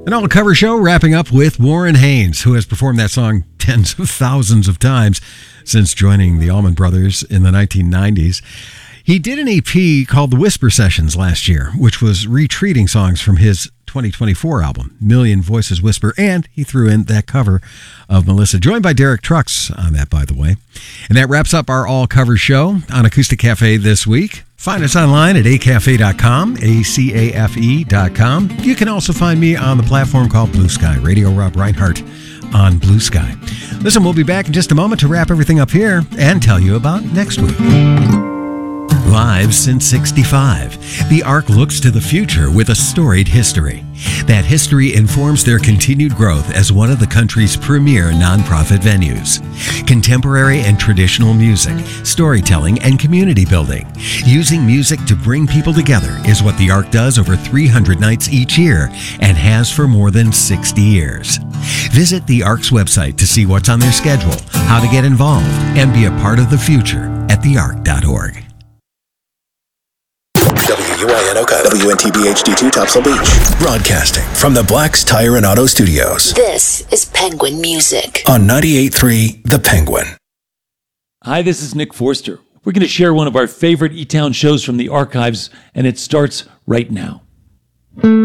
An all-cover show wrapping up with Warren Haynes, who has performed that song tens of thousands of times since joining the Allman Brothers in the 1990s. He did an EP called The Whisper Sessions last year, which was retreating songs from his 2024 album, Million Voices Whisper, and he threw in that cover of Melissa, joined by Derek Trucks on that, by the way. And that wraps up our all-cover show on Acoustic Cafe this week. Find us online at acafe.com, acafe.com. You can also find me on the platform called Blue Sky, Radio Rob Reinhardt on Blue Sky. Listen, we'll be back in just a moment to wrap everything up here and tell you about next week. Live since '65, the Ark looks to the future with a storied history. That history informs their continued growth as one of the country's premier nonprofit venues. Contemporary and traditional music, storytelling, and community building. Using music to bring people together is what the Ark does over 300 nights each year and has for more than 60 years. Visit the Ark's website to see what's on their schedule, how to get involved, and be a part of the future at theark.org. WUINOCA, WNTB HD2 Topsail Beach. Broadcasting from the Black's Tire and Auto Studios. This is Penguin Music. On 98.3 The Penguin. Hi, this is Nick Forster. We're going to share one of our favorite E-Town shows from the archives, and it starts right now.